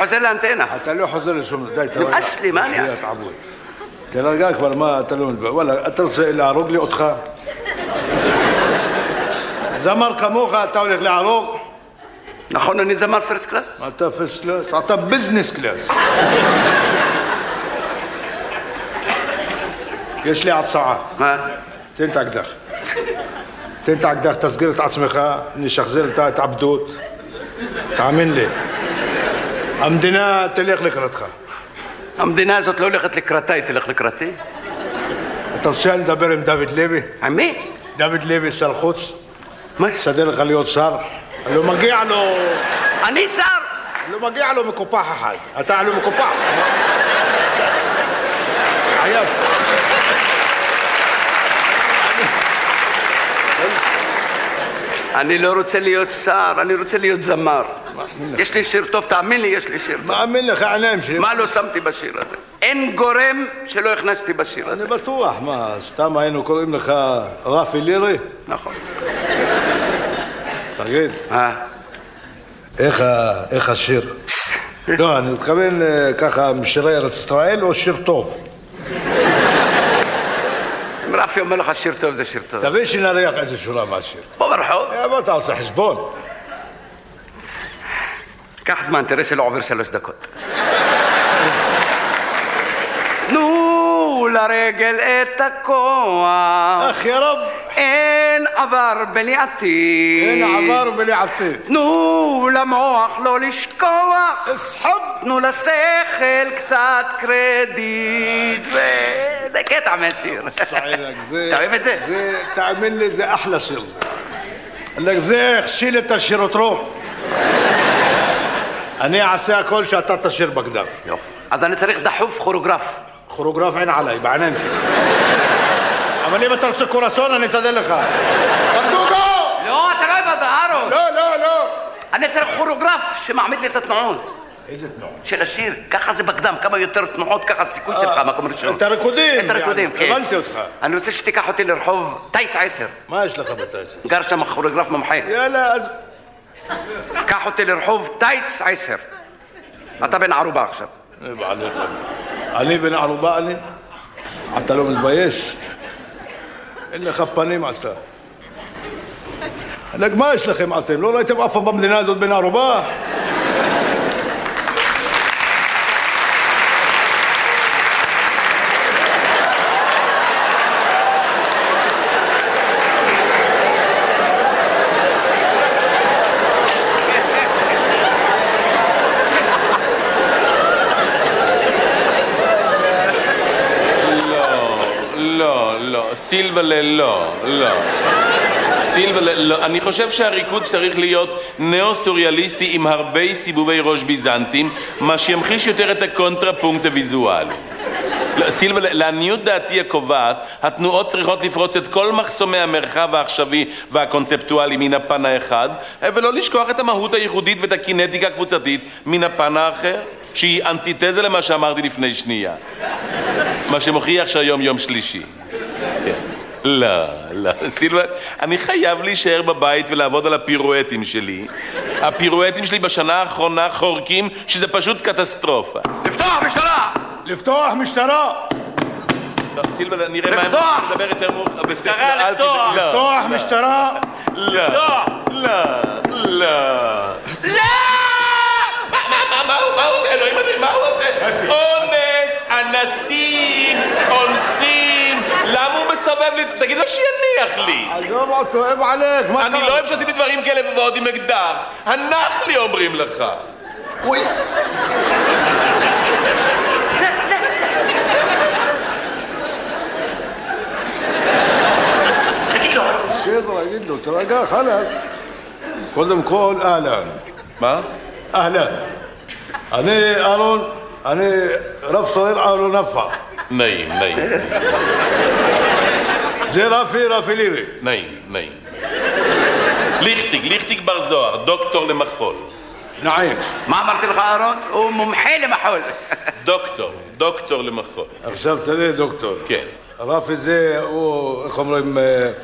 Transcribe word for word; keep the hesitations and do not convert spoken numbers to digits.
חוזר לאנטנה. אתה לא חוזר לשום... די, תרגע. נמאס לי, מה אני אעשה? תרגע כבר, מה אתה לא מדבר? וואלה, אתה רוצה להרוג לי אותך? זמר כמוך, אתה הולך להרוג? נכון, אני זמר פרסט קלאס? אתה פרסט קלאס? אתה ביזנס קלאס. יש לי הצעה. מה? תן את האקדח. תן את האקדח, תסגיר את עצמך, נשחזר את ההתאבדות. תאמין לי. המדינה תלך לקראתך. המדינה הזאת לא הולכת לקראתה, היא תלך לקראתי. אתה רוצה לדבר עם דוד לוי? עם מי? דוד לוי, שר חוץ. מה? סדר לך להיות שר. לא מגיע לו... אני שר? לא מגיע לו מקופח אחד. אתה לא מקופח. עייף. אני לא רוצה להיות שר, אני רוצה להיות זמר. יש לי שיר טוב, תאמין לי, יש לי שיר טוב. מאמין לך, עיניים שיר. מה לא שמתי בשיר הזה? אין גורם שלא הכנסתי בשיר הזה. אני בטוח, מה, סתם היינו קוראים לך רפי לירי? נכון. תגיד, אה? איך השיר? לא, אני מתכוון ככה משירי ארץ ישראל או שיר טוב? אם רפי אומר לך שיר טוב, זה שיר טוב. תבין שנריח איזה שורה מהשיר. פה ברחוב. בוא אתה עושה חשבון. קח זמן, תראה שלא עובר שלוש דקות. תנו לרגל את הכוח. אך יא רב. אין עבר בלי עתיד. אין עבר בלי עתיד. תנו למוח לא לשכוח. אסחב. תנו לשכל קצת קרדיט. וזה קטע מהשיר. אתה אוהב את זה? תאמין לי, זה אחלה שיר. זה הכשיל את השירותרו. אני אעשה הכל שאתה תשיר בקדם. יופי. אז אני צריך דחוף כוריאוגרף. כוריאוגרף אין עליי, בעיניים שלי. אבל אם אתה רוצה קורסון, אני אסדר לך. ברדוגו! לא, אתה לא הבנת, אהרון. לא, לא, לא. אני צריך כוריאוגרף שמעמיד לי את התנועות. איזה תנועות? של השיר. ככה זה בקדם. כמה יותר תנועות, ככה הסיכוי שלך, מקום ראשון. את הריקודים. את הריקודים, כן. הבנתי אותך. אני רוצה שתיקח אותי לרחוב טייץ עשר. מה יש לך בטייץ? גר שם כוריאוגרף מומחה. יאללה, אז... קח אותי לרחוב טייץ עשר. אתה בן ערובה עכשיו. אני בן ערובה, אני? אתה לא מתבייש? אין לך פנים אתה. מה יש לכם אתם? לא ראיתם אף פעם במדינה הזאת בן ערובה? סילבלה, לא, לא. סילבלה, לא. אני חושב שהריקוד צריך להיות נאו-סוריאליסטי עם הרבה סיבובי ראש ביזנטים, מה שימחיש יותר את הקונטרפונקט הוויזואלי. לא, סילבלה, לעניות דעתי הקובעת, התנועות צריכות לפרוץ את כל מחסומי המרחב העכשווי והקונספטואלי מן הפן האחד, ולא לשכוח את המהות הייחודית ואת הקינטיקה הקבוצתית מן הפן האחר, שהיא אנטיתזה למה שאמרתי לפני שנייה. מה שמוכיח שהיום יום שלישי. לא, לא, סילבה, אני חייב להישאר בבית ולעבוד על הפירואטים שלי. הפירואטים שלי בשנה האחרונה חורקים שזה פשוט קטסטרופה. לפתוח משטרה! לפתוח משטרה! סילבה, נראה מה... לפתוח! נדבר יותר מאוחר. משטרה, לפתוח! לפתוח משטרה! לא, לא, לא. לא! מה הוא עושה? אלוהים אדירים, מה הוא עושה? אונס, אנסים, אונסים. למה הוא מסתובב לי? תגיד לו שיניח לי. עזוב אותו, אוהב עליך. אני לא אוהב שעשיתי דברים כאלה ועוד עם אקדח. הנח לי אומרים לך. אוי. בסדר, אגיד לו, תרגע, חלאס. קודם כל, אהלן. מה? אהלן. אני אהרון, אני רב סוהר אהרון נפח. נעים, נעים. זה רפי, רפי לירי. נעים, נעים. ליכטיג, ליכטיג בר זוהר, דוקטור למחול. נעים. מה אמרתי לך, אהרון? הוא מומחה למחול. דוקטור, דוקטור למחול. עכשיו תראה, דוקטור. כן. רפי זה, הוא, איך אומרים...